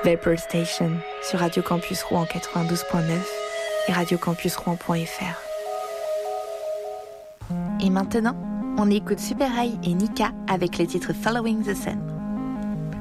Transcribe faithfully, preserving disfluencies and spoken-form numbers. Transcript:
Vapor Station sur Radio Campus Rouen quatre-vingt-douze point neuf et radio campus rouen point f r. Et maintenant, on écoute Super High et Nika avec le titre Following the Sun.